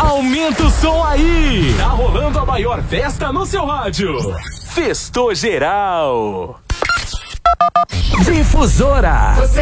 Aumenta o som aí! Tá rolando a maior festa no seu rádio. Festou geral. Difusora. Você